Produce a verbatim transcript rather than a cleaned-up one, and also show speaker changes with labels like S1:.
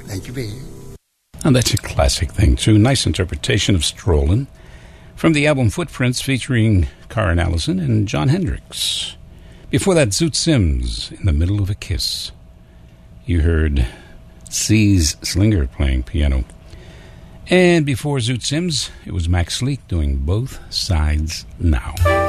S1: Thank you, babe.
S2: Oh, that's a classic thing, too. Nice interpretation of Strollin' from the album Footprints featuring Karen Allison and Jon Hendricks. Before that, Zoot Sims, In the Middle of a Kiss. You heard C's Slinger playing piano. And before Zoot Sims, it was Max Sleek doing Both Sides Now.